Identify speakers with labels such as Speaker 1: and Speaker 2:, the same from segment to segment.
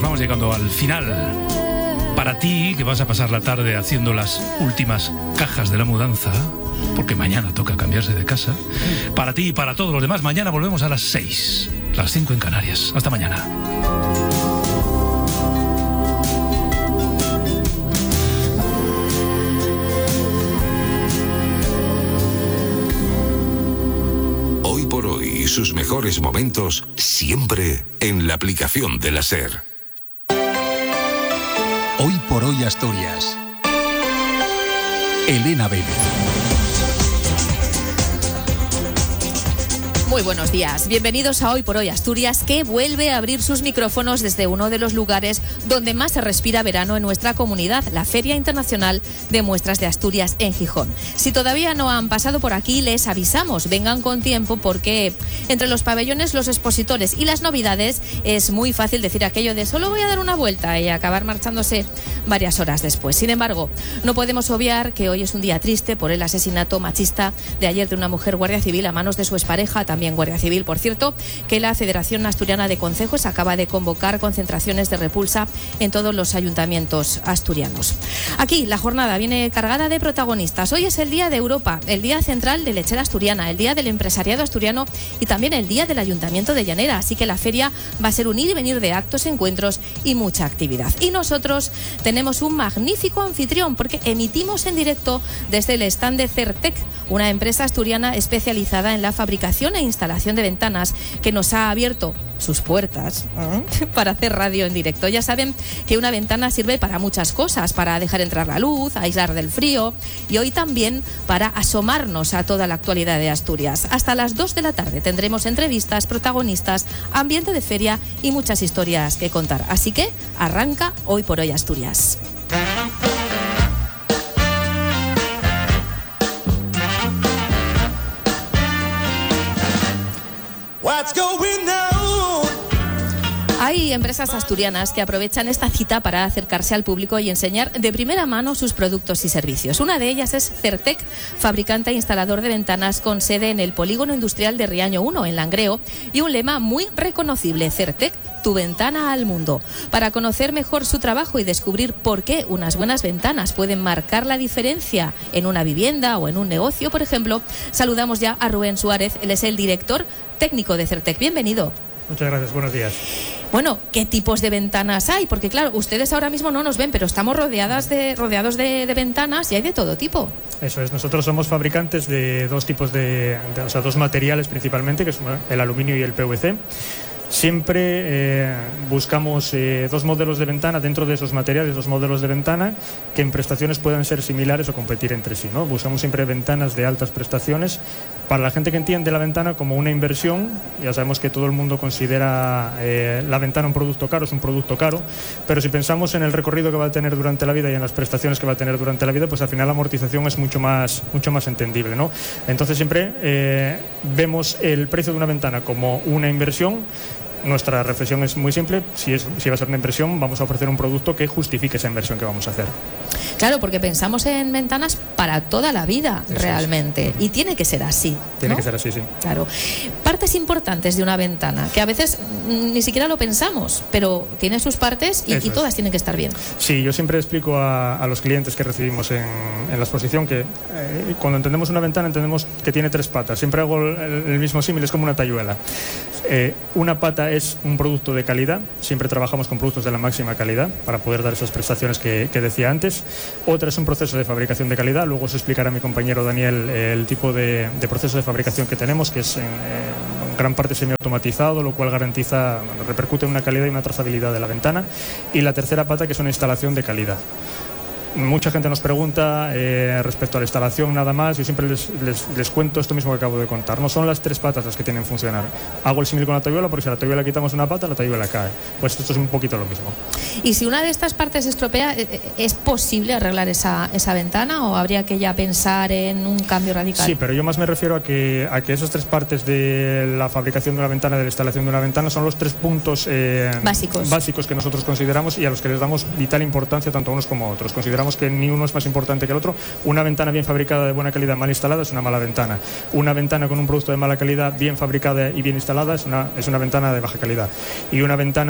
Speaker 1: vamos llegando al final. Para ti, que vas a pasar la tarde haciendo las últimas cajas de la mudanza, porque mañana toca cambiarse de casa. Para ti y para todos los demás, mañana volvemos a las 6, las 5 en Canarias. Hasta mañana.
Speaker 2: Hoy por hoy, sus mejores momentos siempre en la aplicación de la SER.
Speaker 3: Hoy por hoy Asturias. Elena Vélez.
Speaker 4: Muy buenos días, bienvenidos a Hoy por Hoy Asturias, que vuelve a abrir sus micrófonos desde uno de los lugares donde más se respira verano en nuestra comunidad, la Feria Internacional de Muestras de Asturias en Gijón. Si todavía no han pasado por aquí, les avisamos, vengan con tiempo, porque entre los pabellones, los expositores y las novedades es muy fácil decir aquello de solo voy a dar una vuelta y acabar marchándose varias horas después. Sin embargo, no podemos obviar que hoy es un día triste por el asesinato machista de ayer de una mujer guardia civil a manos de su expareja, también Guardia Civil, por cierto, que la Federación Asturiana de Concejos acaba de convocar concentraciones de repulsa en todos los ayuntamientos asturianos. Aquí la jornada viene cargada de protagonistas. Hoy es el Día de Europa, el Día Central de Lechera Asturiana, el Día del Empresariado Asturiano y también el Día del Ayuntamiento de Llanera, así que la feria va a ser un ir y venir de actos, encuentros y mucha actividad. Y nosotros tenemos un magnífico anfitrión porque emitimos en directo desde el stand de Certec, una empresa asturiana especializada en la fabricación e instalación de ventanas, que nos ha abierto sus puertas para hacer radio en directo. Ya saben que una ventana sirve para muchas cosas, para dejar entrar la luz, aislar del frío y hoy también para asomarnos a toda la actualidad de Asturias. Hasta las 2 de la tarde tendremos entrevistas, protagonistas, ambiente de feria y muchas historias que contar. Así que arranca Hoy por Hoy Asturias. Hay empresas asturianas que aprovechan esta cita para acercarse al público y enseñar de primera mano sus productos y servicios. Una de ellas es Certec, fabricante e instalador de ventanas con sede en el Polígono Industrial de Riaño 1, en Langreo, y un lema muy reconocible: Certec, tu ventana al mundo. Para conocer mejor su trabajo y descubrir por qué unas buenas ventanas pueden marcar la diferencia en una vivienda o en un negocio, por ejemplo, saludamos ya a Rubén Suárez. Él es el director técnico de Certec. Bienvenido.
Speaker 5: Muchas gracias, buenos días.
Speaker 4: Bueno, ¿qué tipos de ventanas hay? Porque claro, ustedes ahora mismo no nos ven, pero estamos rodeados de ventanas y hay de todo tipo.
Speaker 5: Eso es, nosotros somos fabricantes de dos tipos dos materiales principalmente, que son el aluminio y el PVC. Siempre buscamos dos modelos de ventana dentro de esos materiales, dos modelos de ventana que en prestaciones puedan ser similares o competir entre sí, ¿no? Buscamos siempre ventanas de altas prestaciones. Para la gente que entiende la ventana como una inversión, ya sabemos que todo el mundo considera la ventana un producto caro, es un producto caro, pero si pensamos en el recorrido que va a tener durante la vida y en las prestaciones que va a tener durante la vida, pues al final la amortización es mucho más entendible, ¿no? Entonces siempre vemos el precio de una ventana como una inversión. Nuestra reflexión es muy simple: si va a ser una inversión, vamos a ofrecer un producto que justifique esa inversión que vamos a hacer.
Speaker 4: Claro, porque pensamos en ventanas para toda la vida. Eso realmente es. Y tiene que ser así,
Speaker 5: Tiene
Speaker 4: ¿no?
Speaker 5: que ser así, sí.
Speaker 4: Claro. Partes importantes de una ventana, que a veces ni siquiera lo pensamos, pero tiene sus partes y todas tienen que estar bien.
Speaker 5: Sí, yo siempre explico a los clientes que recibimos en la exposición que cuando entendemos una ventana entendemos que tiene tres patas. Siempre hago el mismo símil, es como una tayuela. Una pata es un producto de calidad, siempre trabajamos con productos de la máxima calidad para poder dar esas prestaciones que decía antes. Otra es un proceso de fabricación de calidad, luego os explicará mi compañero Daniel el tipo de proceso de fabricación que tenemos, que es en gran parte semiautomatizado, lo cual repercute en una calidad y una trazabilidad de la ventana. Y la tercera pata, que es una instalación de calidad. Mucha gente nos pregunta respecto a la instalación, nada más. Yo siempre les cuento esto mismo que acabo de contar. No son las tres patas las que tienen que funcionar. Hago el símil con la tayuela, porque si a la tayuela quitamos una pata, la tayuela cae. Pues esto es un poquito lo mismo.
Speaker 4: Y si una de estas partes se estropea, ¿es posible arreglar esa ventana o habría que ya pensar en un cambio radical?
Speaker 5: Sí, pero yo más me refiero a que esas tres partes de la fabricación de una ventana, de la instalación de una ventana, son los tres puntos básicos que nosotros consideramos y a los que les damos vital importancia tanto a unos como a otros. Consideramos que ni uno es más importante que el otro. Una ventana bien fabricada de buena calidad mal instalada es una mala ventana. Una ventana con un producto de mala calidad bien fabricada y bien instalada es una ventana de baja calidad. Y una ventana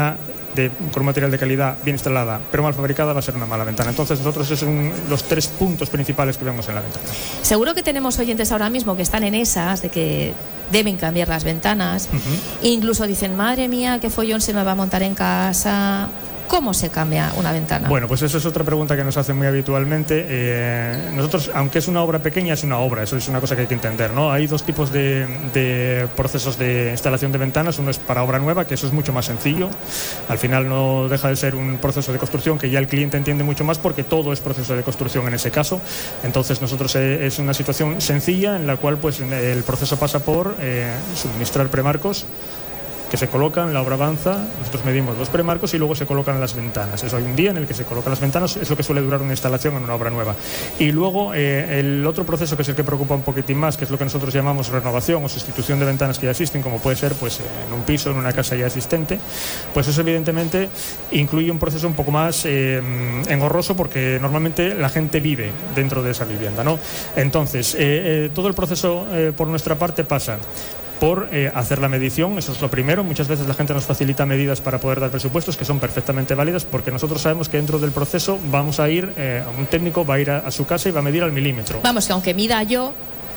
Speaker 5: con un material de calidad bien instalada, pero mal fabricada, va a ser una mala ventana. Entonces nosotros esos son los 3 puntos principales que vemos en la ventana.
Speaker 4: Seguro que tenemos oyentes ahora mismo que están en esas de que deben cambiar las ventanas. Incluso dicen, madre mía, qué follón se me va a montar en casa. ¿Cómo se cambia una ventana?
Speaker 5: Bueno, pues eso es otra pregunta que nos hacen muy habitualmente. Nosotros, aunque es una obra pequeña, es una obra, eso es una cosa que hay que entender, ¿no? Hay 2 tipos de procesos de instalación de ventanas. Uno es para obra nueva, que eso es mucho más sencillo. Al final no deja de ser un proceso de construcción que ya el cliente entiende mucho más, porque todo es proceso de construcción en ese caso. Entonces nosotros es una situación sencilla en la cual pues el proceso pasa por suministrar premarcos que se colocan, la obra avanza, nosotros medimos los premarcos y luego se colocan las ventanas. Eso hay un día en el que se colocan las ventanas, es lo que suele durar una instalación en una obra nueva. Y luego el otro proceso, que es el que preocupa un poquitín más, que es lo que nosotros llamamos renovación o sustitución de ventanas que ya existen, como puede ser pues en un piso, en una casa ya existente, pues eso evidentemente incluye un proceso un poco más engorroso, porque normalmente la gente vive dentro de esa vivienda, ¿no? Entonces, todo el proceso por nuestra parte pasa por hacer la medición, eso es lo primero. Muchas veces la gente nos facilita medidas para poder dar presupuestos que son perfectamente válidas, porque nosotros sabemos que dentro del proceso vamos a ir, un técnico va a ir a su casa y va a medir al milímetro.
Speaker 4: Vamos, que aunque mida yo,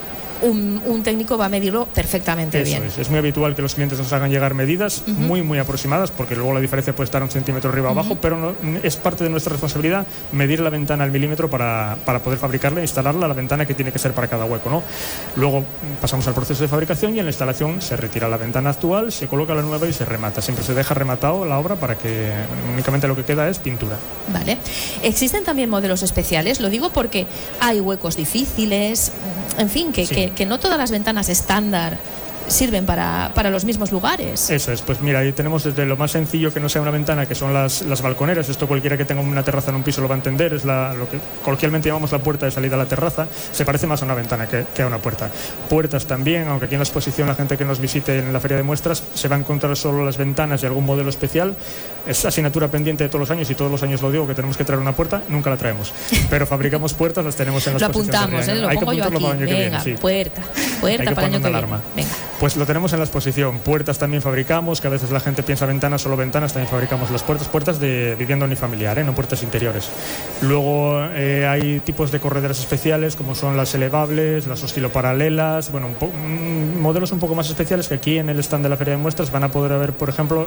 Speaker 4: un técnico va a medirlo perfectamente bien.
Speaker 5: Es muy habitual que los clientes nos hagan llegar medidas muy aproximadas, porque luego la diferencia puede estar 1 centímetro arriba o abajo, pero no, es parte de nuestra responsabilidad medir la ventana al milímetro para poder fabricarla e instalarla a la ventana que tiene que ser para cada hueco, ¿no? Luego pasamos al proceso de fabricación y en la instalación se retira la ventana actual, se coloca la nueva y se remata. Siempre se deja rematado la obra para que únicamente lo que queda es pintura.
Speaker 4: Vale. ¿Existen también modelos especiales? Lo digo porque hay huecos difíciles, en fin, que no todas las ventanas estándar sirven para los mismos lugares.
Speaker 5: Eso es, pues mira, ahí tenemos desde lo más sencillo, que no sea una ventana, que son las balconeras. Esto cualquiera que tenga una terraza en un piso lo va a entender, es lo que coloquialmente llamamos la puerta de salida a la terraza. Se parece más a una ventana que a una puerta. Puertas también, aunque aquí en la exposición la gente que nos visite en la feria de muestras se va a encontrar solo las ventanas y algún modelo especial. Es asignatura pendiente de todos los años, y todos los años lo digo, que tenemos que traer una puerta, nunca la traemos, pero fabricamos puertas, las tenemos en la exposición.
Speaker 4: Lo apuntamos, lo pongo yo aquí.
Speaker 5: Para el año que
Speaker 4: venga,
Speaker 5: viene, sí.
Speaker 4: puerta para el año que viene. Venga.
Speaker 5: Pues lo tenemos en la exposición. Puertas también fabricamos, que a veces la gente piensa ventanas, solo ventanas, también fabricamos las puertas de vivienda unifamiliar, no puertas interiores. Luego hay tipos de correderas especiales, como son las elevables, las osciloparalelas, bueno, modelos un poco más especiales, que aquí en el stand de la feria de muestras van a poder ver, por ejemplo,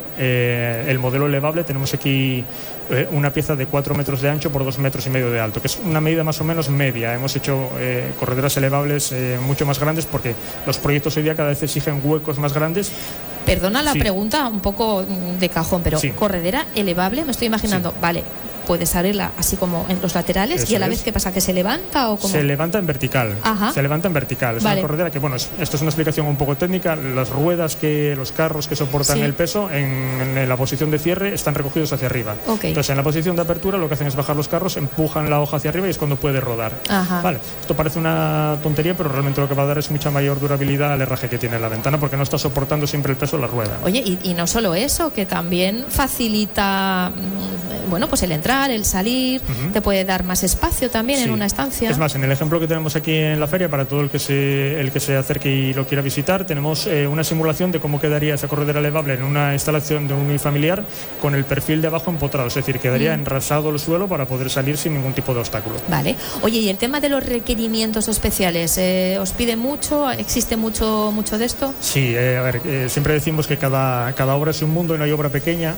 Speaker 5: el modelo elevable. Tenemos aquí una pieza de 4 metros de ancho por 2,5 metros de alto, que es una medida más o menos media. Hemos hecho correderas elevables mucho más grandes, porque los proyectos hoy día cada vez exigen huecos más grandes.
Speaker 4: Perdona la pregunta un poco de cajón, pero corredera elevable, me estoy imaginando, vale, puedes abrirla así como en los laterales. Eso. Y a la vez, ¿qué pasa? ¿Que se levanta o cómo?
Speaker 5: Se levanta en vertical.
Speaker 4: Ajá.
Speaker 5: Se levanta en vertical. Es una corredera que, bueno, esto es una explicación un poco técnica. Las ruedas, los carros que soportan el peso en la posición de cierre están recogidos hacia arriba.
Speaker 4: Okay.
Speaker 5: Entonces, en la posición de apertura lo que hacen es bajar los carros, empujan la hoja hacia arriba y es cuando puede rodar.
Speaker 4: Ajá.
Speaker 5: Vale. Esto parece una tontería, pero realmente lo que va a dar es mucha mayor durabilidad al herraje que tiene la ventana, porque no está soportando siempre el peso de la rueda.
Speaker 4: Oye, y no solo eso, que también facilita, bueno, pues el entrar, el salir. Te puede dar más espacio también en una estancia.
Speaker 5: Es más, en el ejemplo que tenemos aquí en la feria, para todo el que se acerque y lo quiera visitar, tenemos una simulación de cómo quedaría esa corredera elevable en una instalación de un unifamiliar, con el perfil de abajo empotrado, es decir, quedaría enrasado el suelo para poder salir sin ningún tipo de obstáculo. Vale.
Speaker 4: Oye, y el tema de los requerimientos especiales, ¿os pide mucho? ¿Existe mucho de esto?
Speaker 5: Sí, a ver, siempre decimos que cada obra es un mundo y no hay obra pequeña,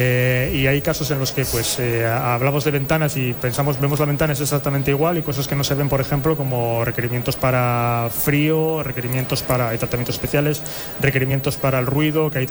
Speaker 5: y hay casos en los que pues hablamos de ventanas y vemos la ventana es exactamente igual, y cosas que no se ven, por ejemplo, como requerimientos para frío, requerimientos para tratamientos especiales, requerimientos para el ruido, que hay